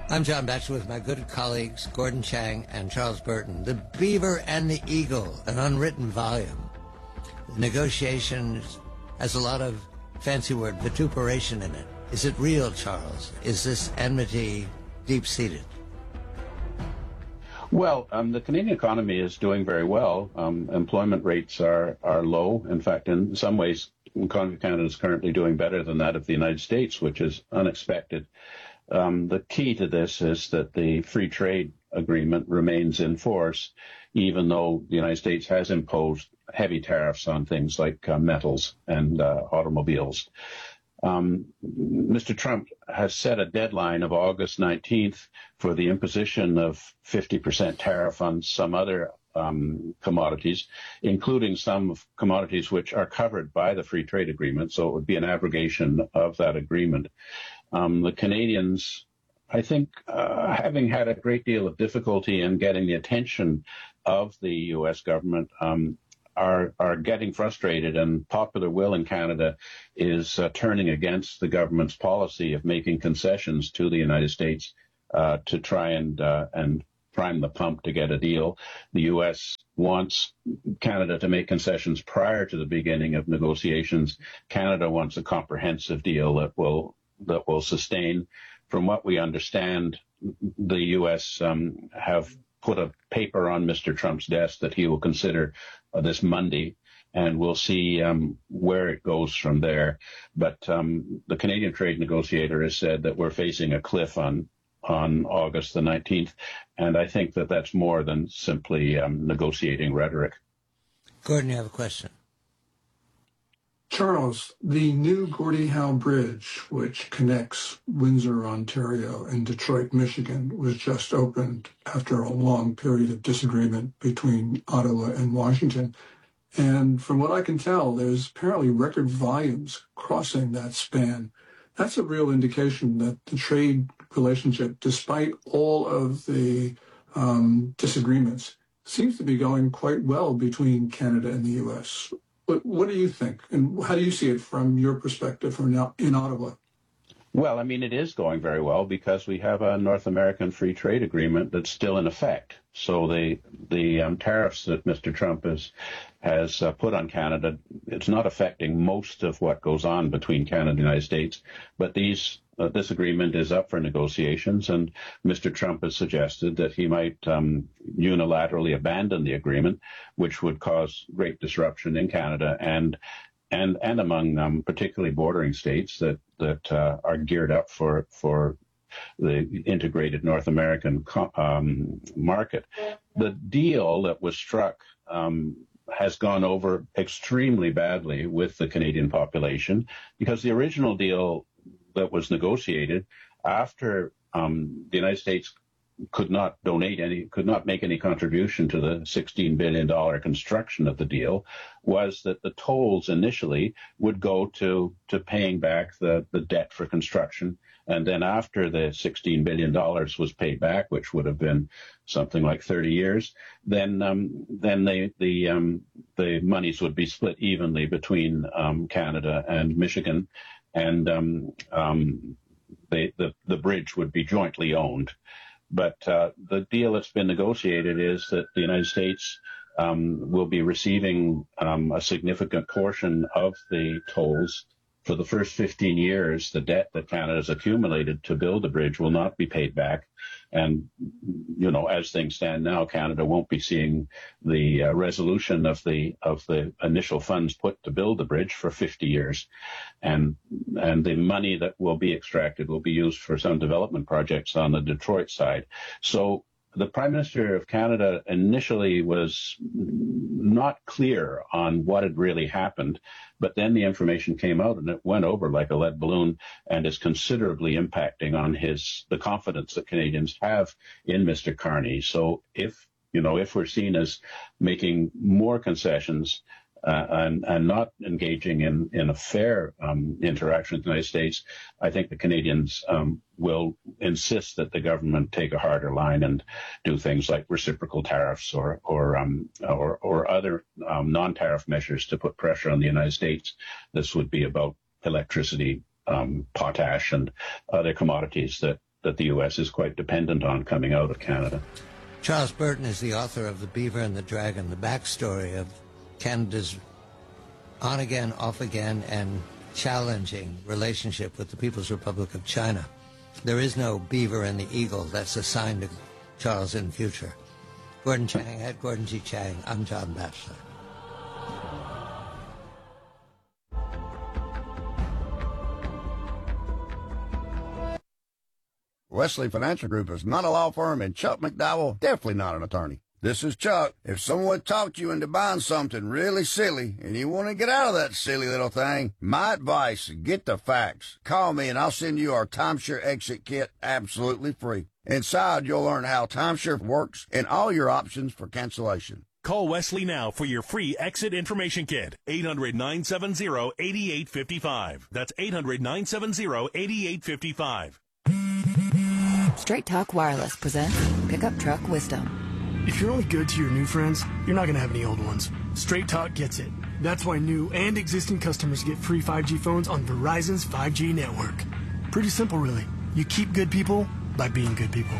I'm John Batchelor with my good colleagues Gordon Chang and Charles Burton. The Beaver and the Eagle, an unwritten volume. The negotiations has a lot of fancy word vituperation in it. Is it real, Charles? Is this enmity deep-seated? Well, the Canadian economy is doing very well. Employment rates are low. In fact, in some ways, the economy of Canada is currently doing better than that of the United States, which is unexpected. The key to this is that the free trade agreement remains in force, even though the United States has imposed heavy tariffs on things like metals and automobiles. Mr. Trump has set a deadline of August 19th for the imposition of 50% tariff on some other commodities, including some commodities which are covered by the free trade agreement. So it would be an abrogation of that agreement. The Canadians, I think, having had a great deal of difficulty in getting the attention of the U.S. government, are getting frustrated, and popular will in Canada is turning against the government's policy of making concessions to the United States to try and prime the pump to get a deal. The U.S. wants Canada to make concessions prior to the beginning of negotiations. Canada wants a comprehensive deal that will sustain. From what we understand, the U.S. have put a paper on Mr. Trump's desk that he will consider this Monday, and we'll see where it goes from there. But the Canadian trade negotiator has said that we're facing a cliff on August the 19th, and I think that that's more than simply negotiating rhetoric. Gordon, you have a question. Charles, the new Gordie Howe Bridge, which connects Windsor, Ontario, and Detroit, Michigan, was just opened after a long period of disagreement between Ottawa and Washington. And from what I can tell, there's apparently record volumes crossing that span. That's a real indication that the trade relationship, despite all of the disagreements, seems to be going quite well between Canada and the U.S. What do you think, and how do you see it from your perspective in Ottawa? Well, I mean, it is going very well because we have a North American free trade agreement that's still in effect. So the tariffs that Mr. Trump has put on Canada, it's not affecting most of what goes on between Canada and the United States, but this agreement is up for negotiations, and Mr. Trump has suggested that he might unilaterally abandon the agreement, which would cause great disruption in Canada and among particularly bordering states that are geared up for the integrated North American market. The deal that was struck has gone over extremely badly with the Canadian population, because the original deal that was negotiated after the United States could not make any contribution to the $16 billion construction of the deal, was that the tolls initially would go to paying back the debt for construction. And then after the $16 billion was paid back, which would have been something like 30 years, then the monies would be split evenly between Canada and Michigan, and the bridge would be jointly owned. But the deal that's been negotiated is that the United States will be receiving a significant portion of the tolls. For the first 15 years, the debt that Canada has accumulated to build the bridge will not be paid back. And, as things stand now, Canada won't be seeing the resolution of the initial funds put to build the bridge for 50 years. And the money that will be extracted will be used for some development projects on the Detroit side. So the Prime Minister of Canada initially was not clear on what had really happened, but then the information came out and it went over like a lead balloon and is considerably impacting on the confidence that Canadians have in Mr. Carney. So if we're seen as making more concessions and not engaging in a fair interaction with the United States, I think the Canadians will insist that the government take a harder line and do things like reciprocal tariffs or other non-tariff measures to put pressure on the United States. This would be about electricity, potash, and other commodities that that the U.S. is quite dependent on coming out of Canada. Charles Burton is the author of The Beaver and the Dragon, the backstory of Canada's on-again, off-again, and challenging relationship with the People's Republic of China. There is no beaver and the eagle that's assigned to Charles in future. Gordon Chang, at Gordon G. Chang, I'm John Batchelor. Wesley Financial Group is not a law firm, and Chuck McDowell definitely not an attorney. This is Chuck. If someone talked you into buying something really silly and you want to get out of that silly little thing, my advice, get the facts. Call me and I'll send you our timeshare exit kit absolutely free. Inside, you'll learn how timeshare works and all your options for cancellation. Call Wesley now for your free exit information kit. 800-970-8855. That's 800-970-8855. Straight Talk Wireless presents Pickup Truck Wisdom. If you're only good to your new friends, you're not going to have any old ones. Straight Talk gets it. That's why new and existing customers get free 5G phones on Verizon's 5G network. Pretty simple, really. You keep good people by being good people.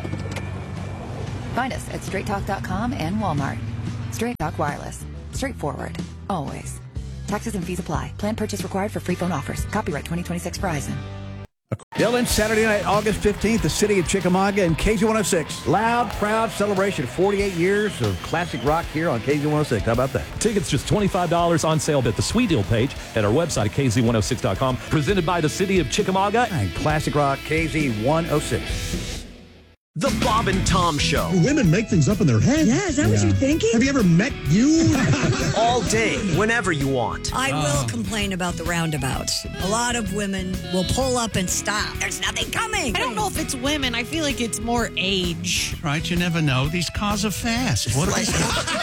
Find us at straighttalk.com and Walmart. Straight Talk Wireless. Straightforward. Always. Taxes and fees apply. Plan purchase required for free phone offers. Copyright 2026 Verizon. Dylan, Saturday night, August 15th, the city of Chickamauga and KZ106. Loud, proud celebration. 48 years of classic rock here on KZ106. How about that? Tickets just $25 on sale at the Sweet Deal page at our website at kz106.com. Presented by the city of Chickamauga and classic rock KZ106. The Bob and Tom Show. Women make things up in their head. Yeah, is that what you're thinking? Have you ever met you? All day, whenever you want. I will complain about the roundabouts. A lot of women will pull up and stop. There's nothing coming. I don't know if it's women. I feel like it's more age. Right, you never know. These cars are fast. What are they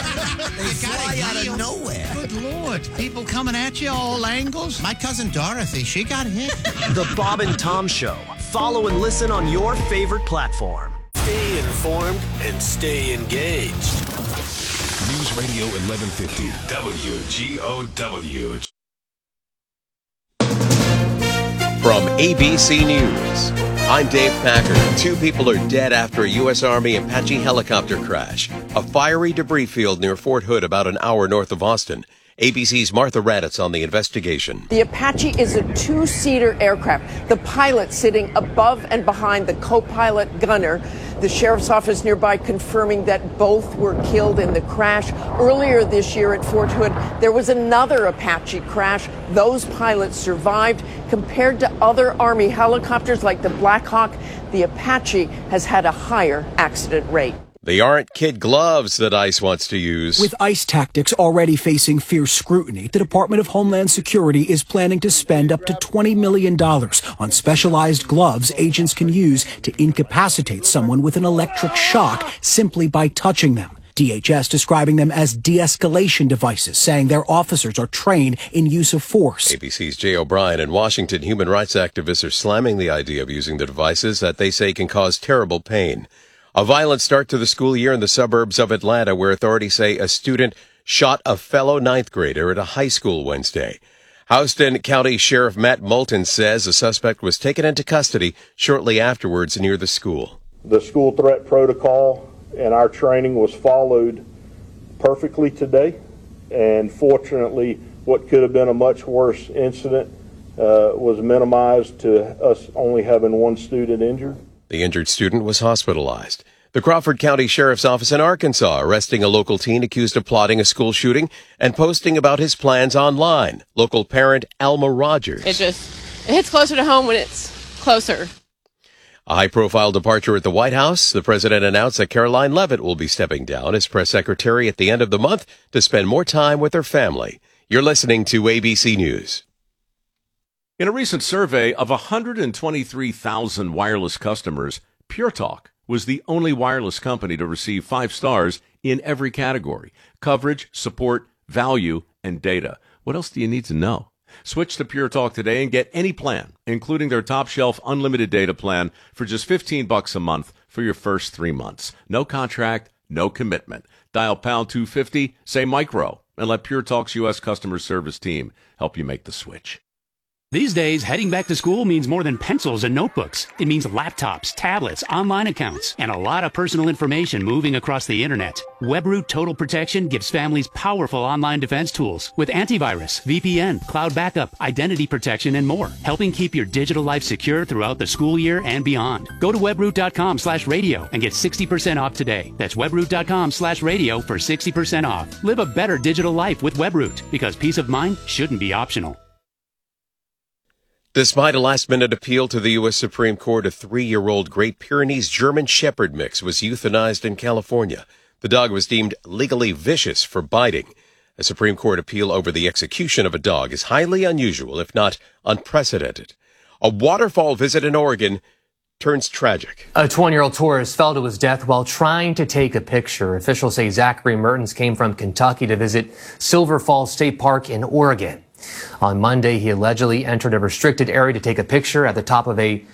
fly out of nowhere. Good Lord. People coming at you all angles. My cousin Dorothy, she got hit. The Bob and Tom Show. Follow and listen on your favorite platform. Stay informed and stay engaged. News Radio 1150 WGOW. From ABC News, I'm Dave Packer. 2 people are dead after a U.S. Army Apache helicopter crash. A fiery debris field near Fort Hood, about an hour north of Austin. ABC's Martha Raddatz on the investigation. The Apache is a 2-seater aircraft, the pilot sitting above and behind the co-pilot gunner. The sheriff's office nearby confirming that both were killed in the crash. Earlier this year at Fort Hood, there was another Apache crash. Those pilots survived. Compared to other Army helicopters like the Black Hawk, the Apache has had a higher accident rate. They aren't kid gloves that ICE wants to use. With ICE tactics already facing fierce scrutiny, the Department of Homeland Security is planning to spend up to $20 million on specialized gloves agents can use to incapacitate someone with an electric shock simply by touching them. DHS describing them as de-escalation devices, saying their officers are trained in use of force. ABC's Jay O'Brien in Washington. Human rights activists are slamming the idea of using the devices that they say can cause terrible pain. A violent start to the school year in the suburbs of Atlanta, where authorities say a student shot a fellow 9th grader at a high school Wednesday. Houston County Sheriff Matt Moulton says a suspect was taken into custody shortly afterwards near the school. The school threat protocol and our training was followed perfectly today, and fortunately what could have been a much worse incident was minimized to us only having one student injured. The injured student was hospitalized. The Crawford County Sheriff's Office in Arkansas arresting a local teen accused of plotting a school shooting and posting about his plans online. Local parent Alma Rogers. It hits closer to home when it's closer. A high-profile departure at the White House. The president announced that Caroline Leavitt will be stepping down as press secretary at the end of the month to spend more time with her family. You're listening to ABC News. In a recent survey of 123,000 wireless customers, Pure Talk was the only wireless company to receive 5 stars in every category: coverage, support, value, and data. What else do you need to know? Switch to Pure Talk today and get any plan, including their top-shelf unlimited data plan, for just $15 a month for your first 3 months. No contract, no commitment. Dial pound 250, say micro, and let Pure Talk's U.S. customer service team help you make the switch. These days, heading back to school means more than pencils and notebooks. It means laptops, tablets, online accounts, and a lot of personal information moving across the internet. WebRoot Total Protection gives families powerful online defense tools with antivirus, VPN, cloud backup, identity protection, and more, helping keep your digital life secure throughout the school year and beyond. Go to webroot.com/radio and get 60% off today. That's webroot.com/radio for 60% off. Live a better digital life with WebRoot, because peace of mind shouldn't be optional. Despite a last-minute appeal to the U.S. Supreme Court, a 3-year-old Great Pyrenees German Shepherd mix was euthanized in California. The dog was deemed legally vicious for biting. A Supreme Court appeal over the execution of a dog is highly unusual, if not unprecedented. A waterfall visit in Oregon turns tragic. A 20-year-old tourist fell to his death while trying to take a picture. Officials say Zachary Mertens came from Kentucky to visit Silver Falls State Park in Oregon. On Monday, he allegedly entered a restricted area to take a picture at the top of a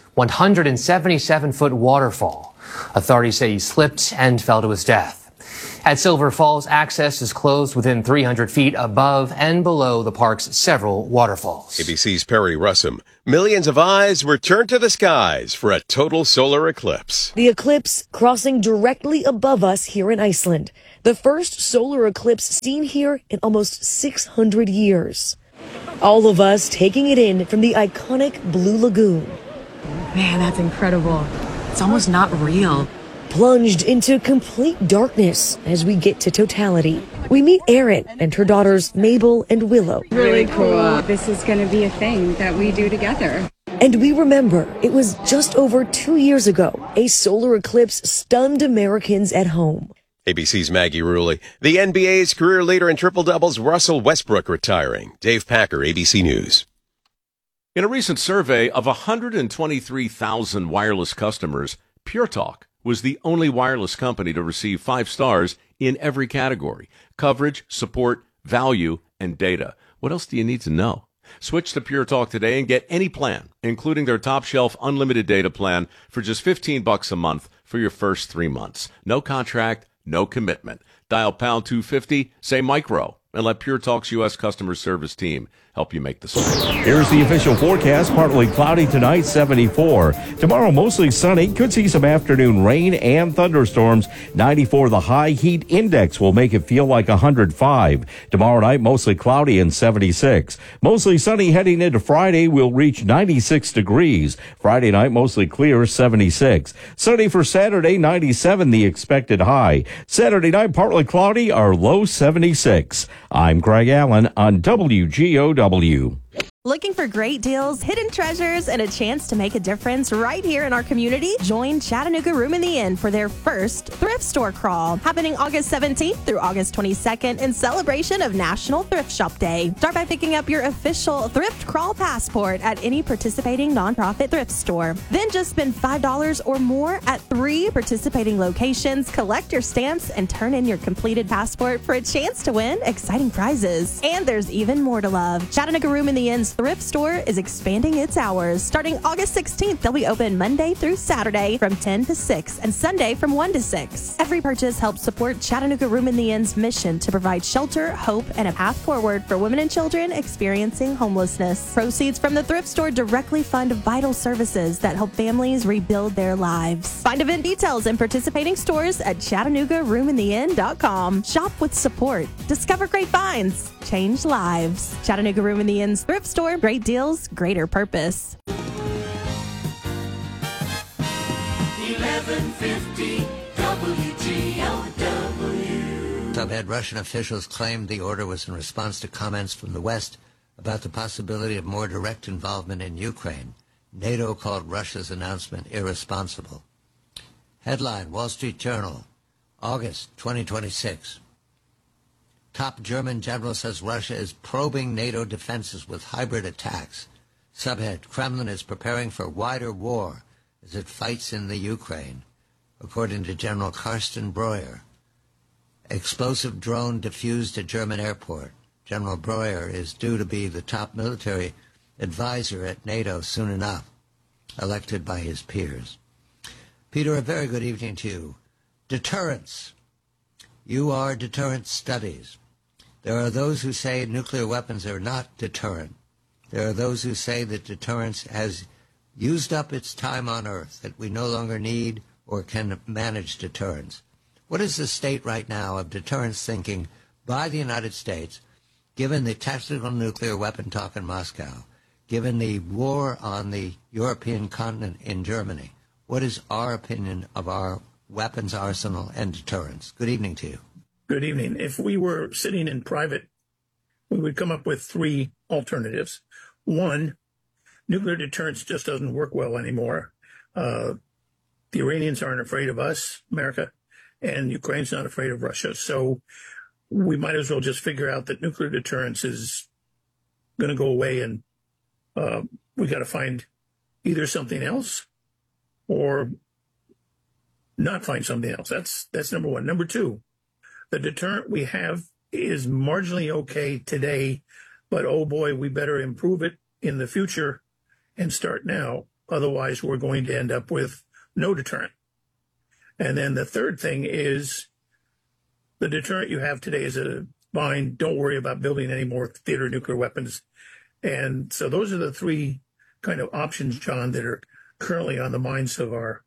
177-foot waterfall. Authorities say he slipped and fell to his death. At Silver Falls, access is closed within 300 feet above and below the park's several waterfalls. ABC's Perry Russum. Millions of eyes were turned to the skies for a total solar eclipse. The eclipse crossing directly above us here in Iceland. The first solar eclipse seen here in almost 600 years. All of us taking it in from the iconic Blue Lagoon. Man, that's incredible. It's almost not real. Plunged into complete darkness as we get to totality. We meet Erin and her daughters Mabel and Willow. Really cool. This is going to be a thing that we do together. And we remember it was just over 2 years ago, a solar eclipse stunned Americans at home. ABC's Maggie Rulli. The NBA's career leader in triple-doubles, Russell Westbrook, retiring. Dave Packer, ABC News. In a recent survey of 123,000 wireless customers, Pure Talk was the only wireless company to receive 5 stars in every category: coverage, support, value, and data. What else do you need to know? Switch to Pure Talk today and get any plan, including their top-shelf unlimited data plan, for just $15 a month for your first 3 months. No contract, no commitment. Dial pound 250, say micro, and let Pure Talk's U.S. customer service team help you make the switch. Here's the official forecast. Partly cloudy tonight, 74. Tomorrow, mostly sunny. Could see some afternoon rain and thunderstorms. 94, the high heat index will make it feel like 105. Tomorrow night, mostly cloudy and 76. Mostly sunny heading into Friday. We'll reach 96 degrees. Friday night, mostly clear, 76. Sunny for Saturday, 97, the expected high. Saturday night, partly cloudy, our low 76. I'm Greg Allen on WGOW. Looking for great deals, hidden treasures, and a chance to make a difference right here in our community? Join Chattanooga Room in the Inn for their first thrift store crawl, happening August 17th through August 22nd in celebration of National Thrift Shop Day. Start by picking up your official thrift crawl passport at any participating nonprofit thrift store. Then just spend $5 or more at 3 participating locations, collect your stamps, and turn in your completed passport for a chance to win exciting prizes. And there's even more to love. Chattanooga Room in the Inn's thrift store is expanding its hours. Starting August 16th, they'll be open Monday through Saturday from 10 to 6 and Sunday from 1 to 6. Every purchase helps support Chattanooga Room in the Inn's mission to provide shelter, hope, and a path forward for women and children experiencing homelessness. Proceeds from the thrift store directly fund vital services that help families rebuild their lives. Find event details and participating stores at ChattanoogaRoomInTheInn.com. Shop with support. Discover great finds. Change lives. Chattanooga Room in the Inn's thrift store. Great deals, greater purpose. 1150 WGOW. Subhead: Russian officials claimed the order was in response to comments from the West about the possibility of more direct involvement in Ukraine. NATO called Russia's announcement irresponsible. Headline: Wall Street Journal, August 2026. Top German general says Russia is probing NATO defenses with hybrid attacks. Subhead: Kremlin is preparing for wider war as it fights in the Ukraine. According to General Karsten Breuer, explosive drone defused a German airport. General Breuer is due to be the top military advisor at NATO soon enough, elected by his peers. Peter, a very good evening to you. Deterrence. You are Deterrence Studies. There are those who say nuclear weapons are not deterrent. There are those who say that deterrence has used up its time on Earth, that we no longer need or can manage deterrence. What is the state right now of deterrence thinking by the United States, given the tactical nuclear weapon talk in Moscow, given the war on the European continent in Germany? What is our opinion of our weapons arsenal and deterrence? Good evening to you. Good evening. If we were sitting in private, we would come up with three alternatives. One, nuclear deterrence just doesn't work well anymore. The Iranians aren't afraid of us, America, and Ukraine's not afraid of Russia. So we might as well just figure out that nuclear deterrence is going to go away, and we got to find either something else or not find something else. That's number one. Number two, the deterrent we have is marginally okay today, but oh boy, we better improve it in the future and start now. Otherwise, we're going to end up with no deterrent. And then the third thing is the deterrent you have today is fine. Don't worry about building any more theater nuclear weapons. And so those are the three kind of options, John, that are currently on the minds of our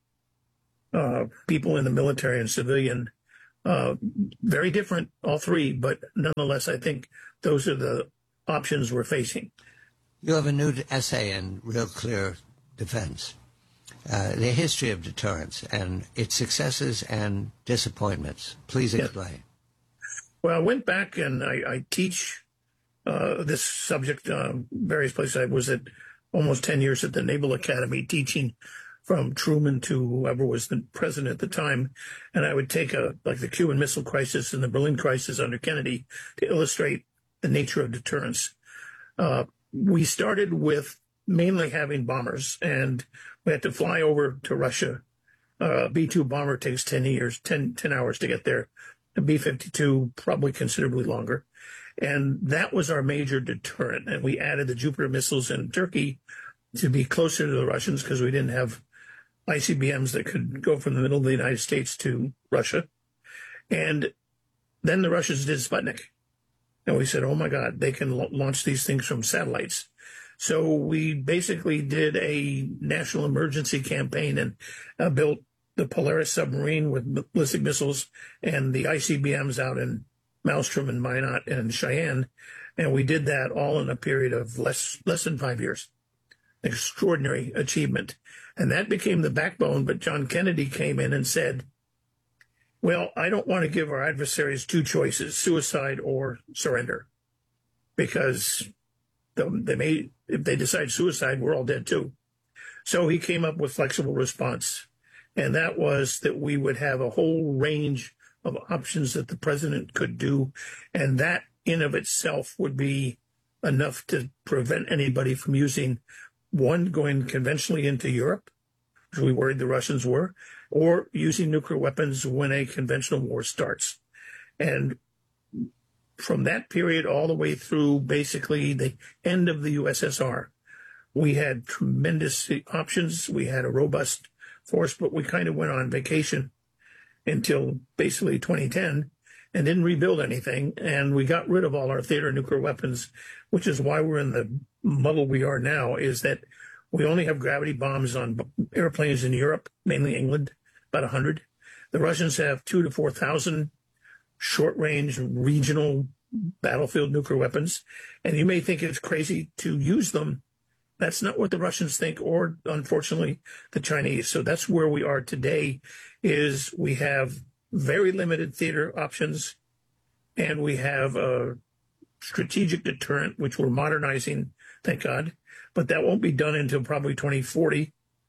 people in the military and civilian. Very different, all three, but nonetheless, I think those are the options we're facing. You have a new essay in Real Clear Defense, the history of deterrence and its successes and disappointments. Please explain. Well, I went back and I teach this subject various places. I was at almost 10 years at the Naval Academy teaching from Truman to whoever was the president at the time. And I would take like the Cuban Missile Crisis and the Berlin Crisis under Kennedy to illustrate the nature of deterrence. We started with mainly having bombers, and we had to fly over to Russia. A B-2 bomber takes 10 hours to get there. A B-52 probably considerably longer. And that was our major deterrent. And we added the Jupiter missiles in Turkey to be closer to the Russians because we didn't have ICBMs that could go from the middle of the United States to Russia. And then the Russians did Sputnik. And we said, oh my God, they can launch these things from satellites. So we basically did a national emergency campaign and built the Polaris submarine with ballistic missiles and the ICBMs out in Maelstrom and Minot and Cheyenne. And we did that all in a period of less than 5 years. Extraordinary achievement. And that became the backbone. But John Kennedy came in and said, well, I don't want to give our adversaries two choices, suicide or surrender, because if they decide suicide, we're all dead too. So he came up with flexible response. And that was that we would have a whole range of options that the president could do. And that in of itself would be enough to prevent anybody from using, one, going conventionally into Europe, which we worried the Russians were, or using nuclear weapons when a conventional war starts. And from that period all the way through basically the end of the USSR, we had tremendous options. We had a robust force, but we kind of went on vacation until basically 2010 and didn't rebuild anything. And we got rid of all our theater nuclear weapons, which is why we're in the muddle we are now, is that we only have gravity bombs on airplanes in Europe, mainly England, about 100. The Russians have 2,000 to 4,000 short-range regional battlefield nuclear weapons. And you may think it's crazy to use them. That's not what the Russians think, or unfortunately the Chinese. So that's where we are today, is we have very limited theater options, and we have a strategic deterrent, which we're modernizing, thank God. But that won't be done until probably 2040,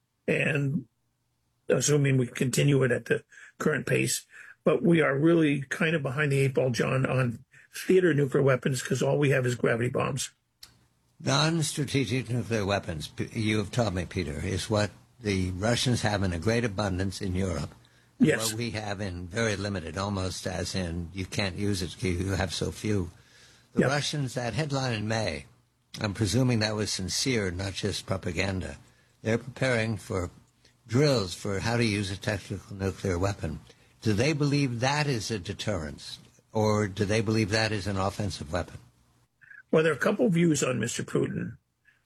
and assuming we continue it at the current pace. But we are really kind of behind the eight ball, John, on theater nuclear weapons, because all we have is gravity bombs. Non-strategic nuclear weapons, you have taught me, Peter, is what the Russians have in a great abundance in Europe. And yes. What we have in very limited, almost as in you can't use it because you have so few. The Yep. Russians, that headline in May, I'm presuming that was sincere, not just propaganda. They're preparing for drills for how to use a tactical nuclear weapon. Do they believe that is a deterrence, or do they believe that is an offensive weapon? Well, there are a couple of views on Mr. Putin.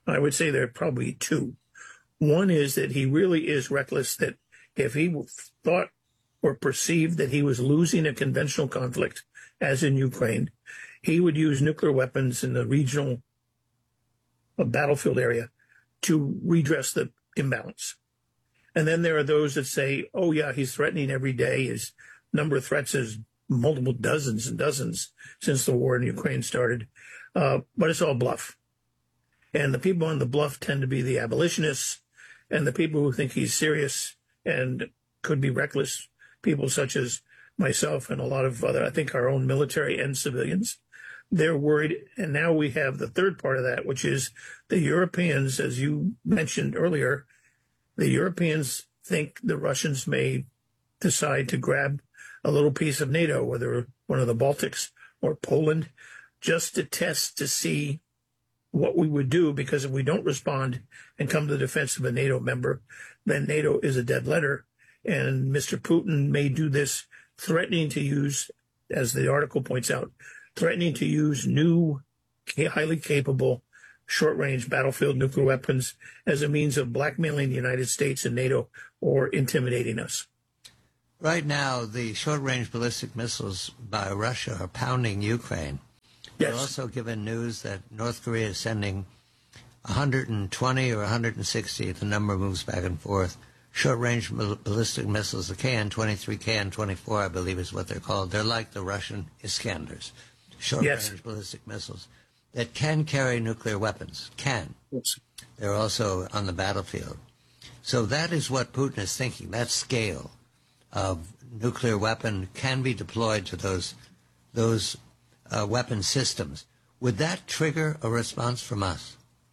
I would say there are probably two. One is that he really is reckless, that if he thought or perceived that he was losing a conventional conflict, as in Ukraine, he would use nuclear weapons in the regional battlefield area to redress the imbalance. And then there are those that say, oh, yeah, he's threatening every day. His number of threats is multiple dozens and dozens since the war in Ukraine started. But it's all bluff. And the people on the bluff tend to be the abolitionists and the people who think he's serious and could be reckless, people such as myself and a lot of other, I think our own military and civilians. They're worried. And now we have the third part of that, which is the Europeans, as you mentioned earlier, the Europeans think the Russians may decide to grab a little piece of NATO, whether one of the Baltics or Poland, just to test to see what we would do, because if we don't respond and come to the defense of a NATO member, then NATO is a dead letter. And Mr. Putin may do this, threatening to use, as the article points out, threatening to use new, highly capable short-range battlefield nuclear weapons as a means of blackmailing the United States and NATO or intimidating us. Right now, the short-range ballistic missiles by Russia are pounding Ukraine. Yes. We're also given news that North Korea is sending 120 or 160, the number moves back and forth, short-range ballistic missiles, the KN-23, KN-24, I believe is what they're called. They're like the Russian Iskanders, short-range ballistic missiles that can carry nuclear weapons, can. Yes. They're also on the battlefield. So that is what Putin is thinking. That scale of nuclear weapon can be deployed to those weapon systems. Would that trigger a response from us?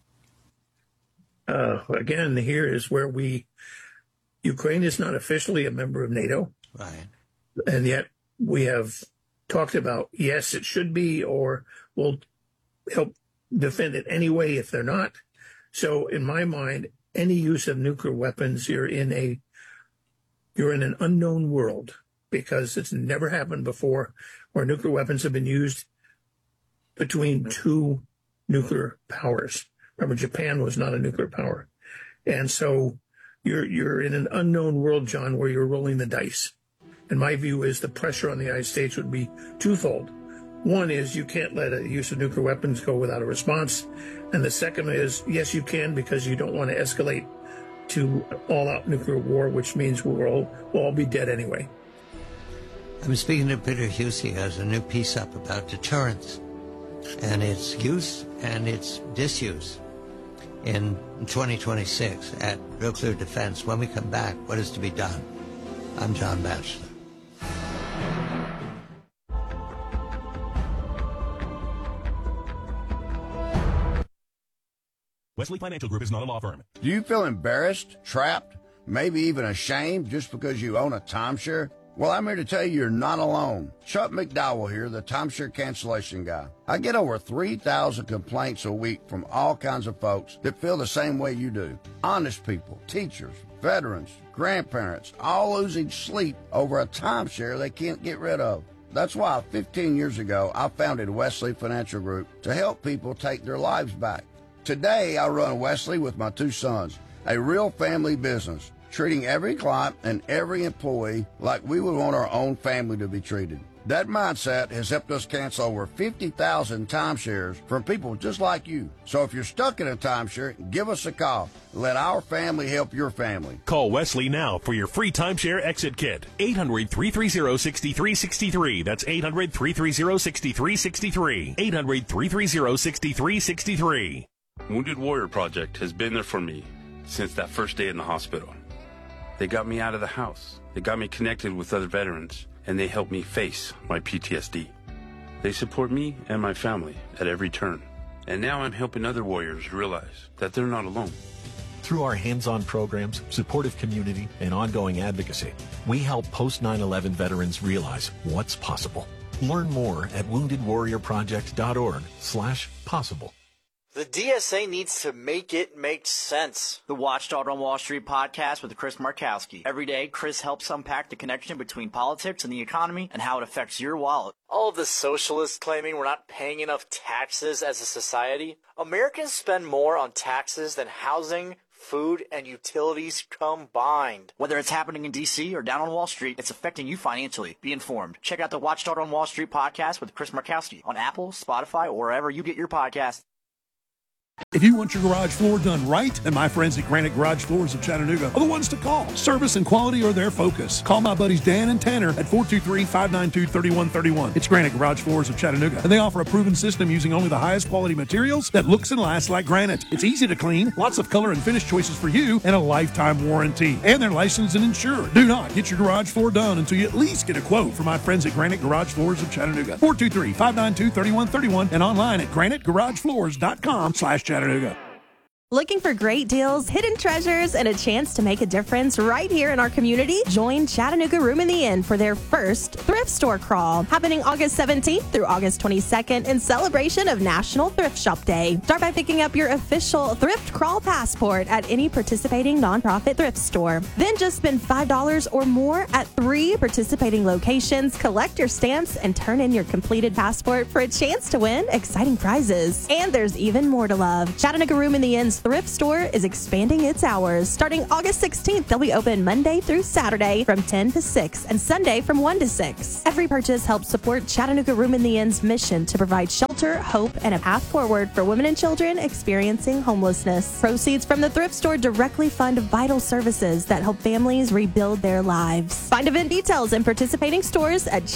Again, here is where Ukraine is not officially a member of NATO. Right. And yet we have talked about, yes, it should be, or we'll help defend it anyway if they're not. So in my mind, any use of nuclear weapons, you're in an unknown world, because it's never happened before where nuclear weapons have been used between two nuclear powers. Remember, Japan was not a nuclear power. And so you're in an unknown world, John, where you're rolling the dice. And my view is the pressure on the United States would be twofold. One is you can't let a use of nuclear weapons go without a response. And the second is, yes, you can, because you don't want to escalate to all-out nuclear war, which means we'll all be dead anyway. I'm speaking to Peter Huse. He has a new piece up about deterrence and its use and its disuse in 2026 at nuclear defense. When we come back, what is to be done? I'm John Batchelor. Wesley Financial Group is not a law firm. Do you feel embarrassed, trapped, maybe even ashamed just because you own a timeshare? Well, I'm here to tell you you're not alone. Chuck McDowell here, the timeshare cancellation guy. I get over 3,000 complaints a week from all kinds of folks that feel the same way you do. Honest people, teachers, veterans, grandparents, all losing sleep over a timeshare they can't get rid of. That's why 15 years ago, I founded Wesley Financial Group to help people take their lives back. Today, I run Wesley with my two sons, a real family business, treating every client and every employee like we would want our own family to be treated. That mindset has helped us cancel over 50,000 timeshares from people just like you. So if you're stuck in a timeshare, give us a call. Let our family help your family. Call Wesley now for your free timeshare exit kit. 800-330-6363. That's 800-330-6363. 800-330-6363. Wounded Warrior Project has been there for me since that first day in the hospital. They got me out of the house. They got me connected with other veterans, and they helped me face my PTSD. They support me and my family at every turn. And now I'm helping other warriors realize that they're not alone. Through our hands-on programs, supportive community, and ongoing advocacy, we help post 9/11 veterans realize what's possible. Learn more at woundedwarriorproject.org/possible. The DSA needs to make it make sense. The Watchdog on Wall Street podcast with Chris Markowski. Every day, Chris helps unpack the connection between politics and the economy and how it affects your wallet. All of the socialists claiming we're not paying enough taxes as a society. Americans spend more on taxes than housing, food, and utilities combined. Whether it's happening in D.C. or down on Wall Street, it's affecting you financially. Be informed. Check out the Watchdog on Wall Street podcast with Chris Markowski on Apple, Spotify, or wherever you get your podcasts. If you want your garage floor done right, then my friends at Granite Garage Floors of Chattanooga are the ones to call. Service and quality are their focus. Call my buddies Dan and Tanner at 423-592-3131. It's Granite Garage Floors of Chattanooga, and they offer a proven system using only the highest quality materials that looks and lasts like granite. It's easy to clean, lots of color and finish choices for you, and a lifetime warranty. And they're licensed and insured. Do not get your garage floor done until you at least get a quote from my friends at Granite Garage Floors of Chattanooga. 423-592-3131 and online at granitegaragebfloors.com/Chattanooga. Looking for great deals, hidden treasures, and a chance to make a difference right here in our community? Join Chattanooga Room in the Inn for their first thrift store crawl, happening August 17th through August 22nd in celebration of National Thrift Shop Day. Start by picking up your official thrift crawl passport at any participating nonprofit thrift store. Then just spend $5 or more at 3 participating locations, collect your stamps, and turn in your completed passport for a chance to win exciting prizes. And there's even more to love. Chattanooga Room in the Inn's thrift store is expanding its hours. Starting August 16th, they'll be open Monday through Saturday from 10 to 6 and Sunday from 1 to 6. Every purchase helps support Chattanooga Room in the Inn's mission to provide shelter, hope, and a path forward for women and children experiencing homelessness. Proceeds from the thrift store directly fund vital services that help families rebuild their lives. Find event details and participating stores at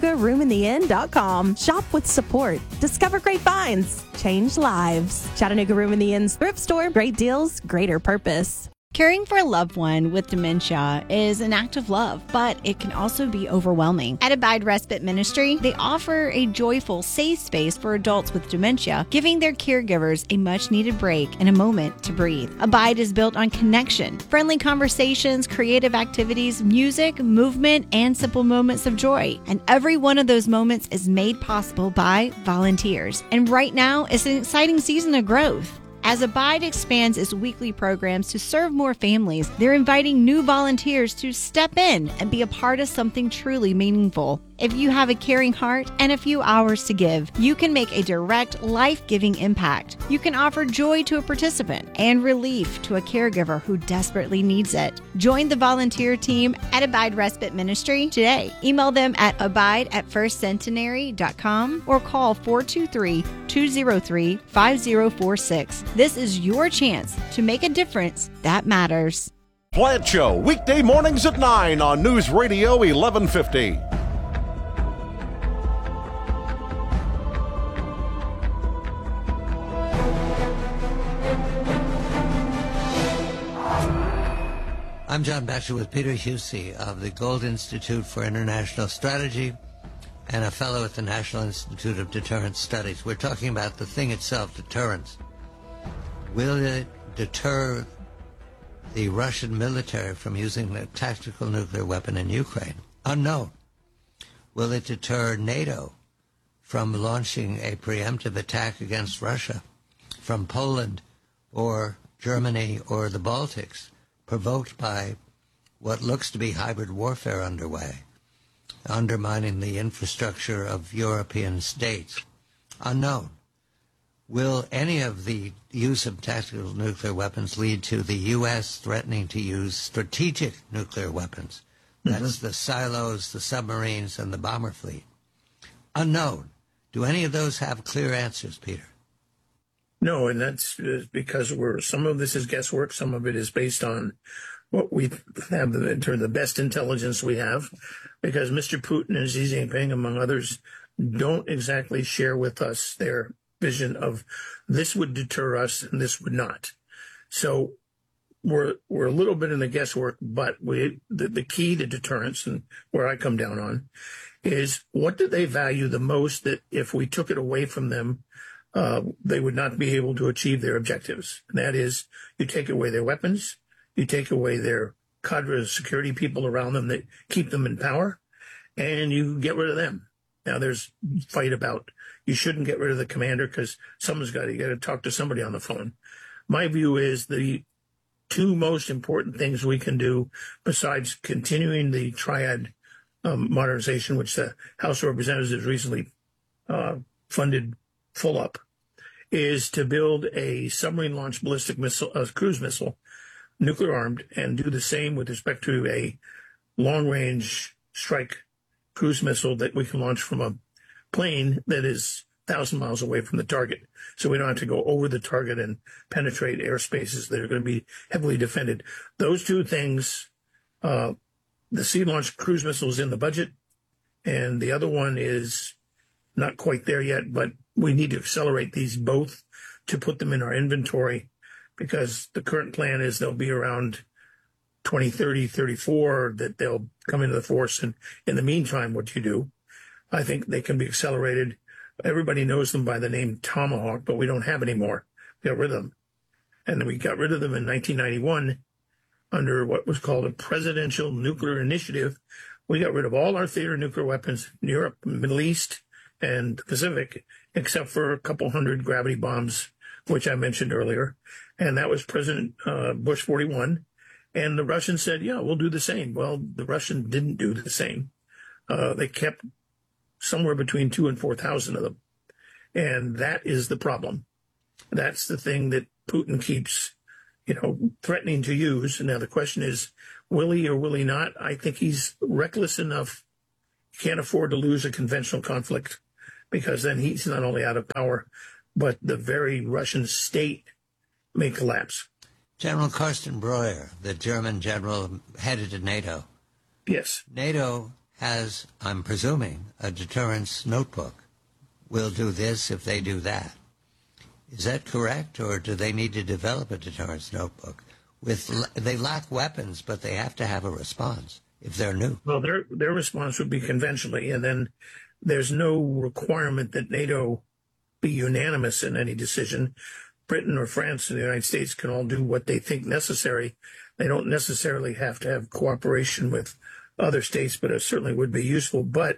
ChattanoogaRoomInTheInn.com. Shop with support. Discover great finds. Change lives. Chattanooga Room in the Inn's thrift store. Great deals, greater purpose. Caring for a loved one with dementia is an act of love, but it can also be overwhelming. At Abide Respite Ministry, they offer a joyful, safe space for adults with dementia, giving their caregivers a much-needed break and a moment to breathe. Abide is built on connection, friendly conversations, creative activities, music, movement, and simple moments of joy. And every one of those moments is made possible by volunteers. And right now is an exciting season of growth. As Abide expands its weekly programs to serve more families, they're inviting new volunteers to step in and be a part of something truly meaningful. If you have a caring heart and a few hours to give, you can make a direct, life-giving impact. You can offer joy to a participant and relief to a caregiver who desperately needs it. Join the volunteer team at Abide Respite Ministry today. Email them at abide@firstcentenary.com or call 423-203-5046. This is your chance to make a difference that matters. Plant Show, weekday mornings at 9 on News Radio 1150. I'm John Batchelor with Peter Husey of the Gold Institute for International Strategy and a fellow at the National Institute of Deterrence Studies. We're talking about the thing itself, deterrence. Will it deter the Russian military from using a tactical nuclear weapon in Ukraine? Unknown. Will it deter NATO from launching a preemptive attack against Russia from Poland or Germany or the Baltics, provoked by what looks to be hybrid warfare underway, undermining the infrastructure of European states? Unknown. Will any of the use of tactical nuclear weapons lead to the U.S. threatening to use strategic nuclear weapons? That's the silos, the submarines, and the bomber fleet. Unknown. Do any of those have clear answers, Peter? No, and that's because some of this is guesswork. Some of it is based on what we have in terms of the best intelligence we have, because Mr. Putin and Xi Jinping, among others, don't exactly share with us their vision of this would deter us and this would not. So we're a little bit in the guesswork, but the key to deterrence, and where I come down on, is what do they value the most that if we took it away from them, they would not be able to achieve their objectives. And that is, you take away their weapons, you take away their cadre of security people around them that keep them in power, and you get rid of them. Now there's fight about you shouldn't get rid of the commander because you got to talk to somebody on the phone. My view is the two most important things we can do besides continuing the triad modernization, which the House of Representatives has recently funded full up, is to build a submarine-launched ballistic missile, cruise missile, nuclear-armed, and do the same with respect to a long-range strike cruise missile that we can launch from a plane that is 1,000 miles away from the target. So we don't have to go over the target and penetrate airspaces that are going to be heavily defended. Those two things, the sea-launched cruise missile is in the budget, and the other one is not quite there yet, but we need to accelerate these both to put them in our inventory, because the current plan is they'll be around 2030, 34, that they'll come into the force. And in the meantime, what do you do? I think they can be accelerated. Everybody knows them by the name Tomahawk, but we don't have any more. We got rid of them. And we got rid of them in 1991 under what was called a presidential nuclear initiative. We got rid of all our theater nuclear weapons in Europe, Middle East, and the Pacific, except for a couple hundred gravity bombs, which I mentioned earlier. And that was President Bush 41. And the Russians said, yeah, we'll do the same. Well, the Russians didn't do the same. They kept somewhere between 2,000 and 4,000 of them. And that is the problem. That's the thing that Putin keeps, threatening to use. Now, the question is, will he or will he not? I think he's reckless enough. He can't afford to lose a conventional conflict, because then he's not only out of power, but the very Russian state may collapse. General Carsten Breuer, the German general headed to NATO. Yes. NATO has, I'm presuming, a deterrence notebook. We'll do this if they do that. Is that correct, or do they need to develop a deterrence notebook? They lack weapons, but they have to have a response if they're new. Well, their response would be conventionally, and then there's no requirement that NATO be unanimous in any decision. Britain or France and the United States can all do what they think necessary. They don't necessarily have to have cooperation with other states, but it certainly would be useful. But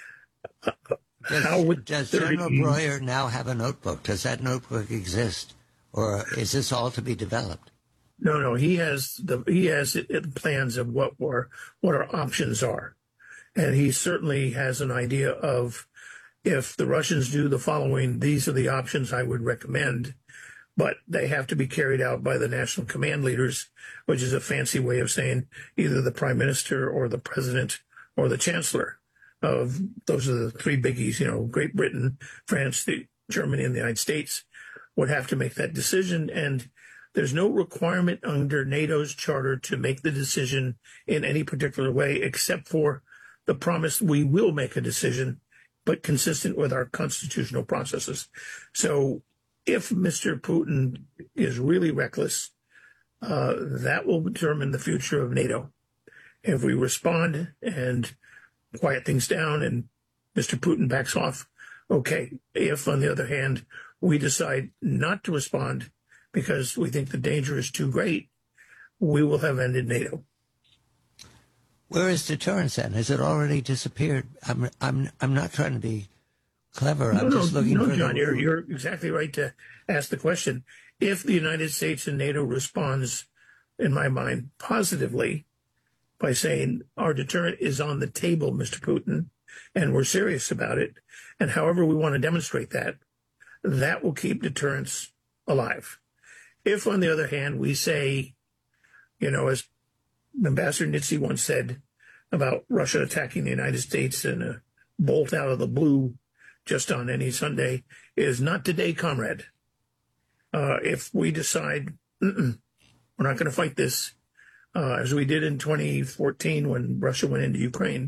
does General Breuer now have a notebook? Does that notebook exist, or is this all to be developed? No. He has plans of what our options are, and he certainly has an idea of, if the Russians do the following, these are the options I would recommend. But they have to be carried out by the national command leaders, which is a fancy way of saying either the prime minister or the president or the chancellor. Those are the three biggies. Great Britain, France, Germany, and the United States would have to make that decision. And there's no requirement under NATO's charter to make the decision in any particular way, except for the promise we will make a decision, but consistent with our constitutional processes. So if Mr. Putin is really reckless, that will determine the future of NATO. If we respond and quiet things down and Mr. Putin backs off, okay. If, on the other hand, we decide not to respond because we think the danger is too great, we will have ended NATO. Where is deterrence then? Has it already disappeared? I'm not trying to be clever. I'm just looking for... No, John, you're exactly right to ask the question. If the United States and NATO responds, in my mind, positively by saying our deterrent is on the table, Mr. Putin, and we're serious about it, and however we want to demonstrate that, that will keep deterrence alive. If, on the other hand, we say, as Ambassador Nitze once said about Russia attacking the United States in a bolt out of the blue just on any Sunday, is not today, comrade. If we decide we're not going to fight this, as we did in 2014 when Russia went into Ukraine,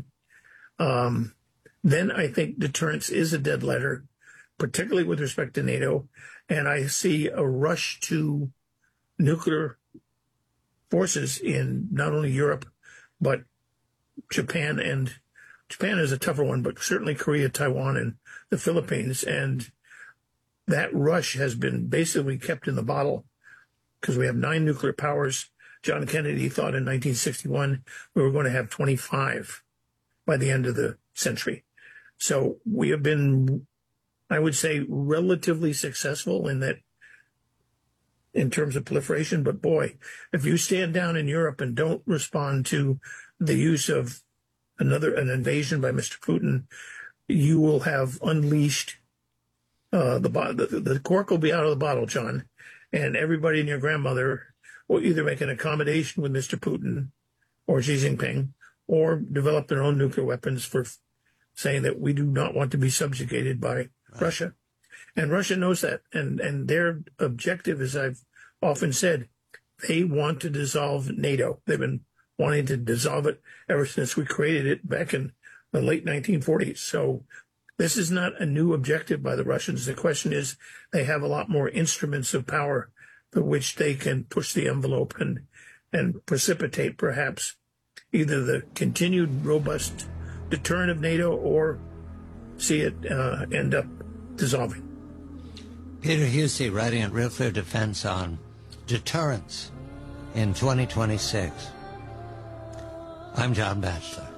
then I think deterrence is a dead letter, particularly with respect to NATO. And I see a rush to nuclear forces in not only Europe, but Japan. And Japan is a tougher one, but certainly Korea, Taiwan, and the Philippines. And that rush has been basically kept in the bottle because we have 9 nuclear powers. John Kennedy thought in 1961 we were going to have 25 by the end of the century. So we have been, I would say, relatively successful in that, in terms of proliferation. But boy, if you stand down in Europe and don't respond to the use of an invasion by Mr. Putin, you will have unleashed the cork will be out of the bottle, John, and everybody and your grandmother will either make an accommodation with Mr. Putin or Xi Jinping, or develop their own nuclear weapons for saying that we do not want to be subjugated by Russia. And Russia knows that. And their objective, as I've often said, they want to dissolve NATO. They've been wanting to dissolve it ever since we created it back in the late 1940s. So this is not a new objective by the Russians. The question is, they have a lot more instruments of power for which they can push the envelope and precipitate perhaps either the continued robust deterrent of NATO or see it end up dissolving. Peter Husey writing at Real Clear Defense on deterrence in 2026. I'm John Batchelor.